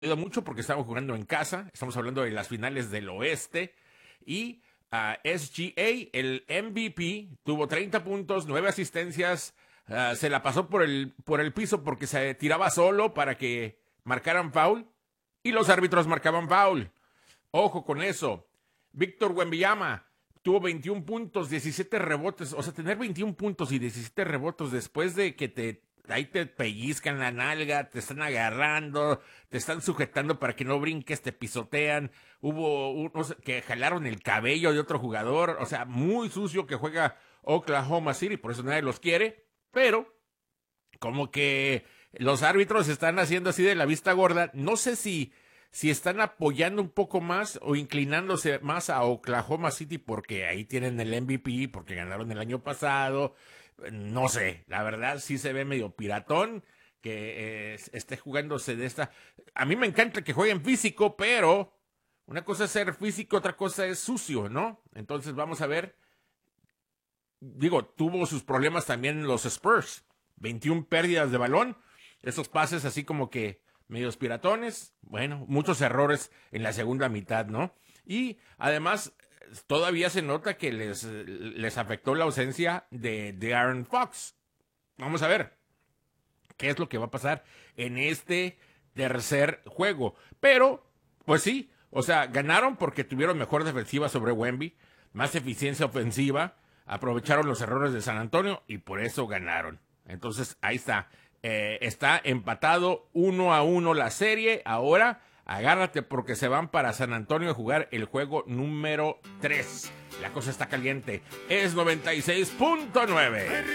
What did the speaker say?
mucho porque estamos jugando en casa. Estamos hablando de las finales del oeste. Y SGA, el MVP, tuvo 30 puntos, 9 asistencias. Se la pasó por el piso porque se tiraba solo para que marcaran foul. Y los árbitros marcaban foul. Ojo con eso. Víctor Wembanyama tuvo 21 puntos, 17 rebotes. O sea, tener 21 puntos y 17 rebotes después de que ahí te pellizcan la nalga, te están agarrando, te están sujetando para que no brinques, te pisotean. Hubo unos que jalaron el cabello de otro jugador. O sea, muy sucio que juega Oklahoma City, por eso nadie los quiere. Pero como que los árbitros están haciendo así de la vista gorda. No sé si están apoyando un poco más o inclinándose más a Oklahoma City porque ahí tienen el MVP, porque ganaron el año pasado. No sé, la verdad sí se ve medio piratón que esté jugándose de esta. A mí me encanta que jueguen físico, pero una cosa es ser físico, otra cosa es sucio, ¿no? Entonces vamos a ver. Digo, tuvo sus problemas también los Spurs. 21 pérdidas de balón. Esos pases así como que medios piratones. Bueno, muchos errores en la segunda mitad, ¿no? Y además todavía se nota que les afectó la ausencia de Aaron Fox. Vamos a ver qué es lo que va a pasar en este tercer juego. Pero, pues sí, o sea, ganaron porque tuvieron mejor defensiva sobre Wemby, más eficiencia ofensiva, aprovecharon los errores de San Antonio y por eso ganaron. Entonces, ahí está. Está empatado 1-1 la serie. Ahora, agárrate porque se van para San Antonio a jugar el juego número 3. La cosa está caliente. Es 96.9.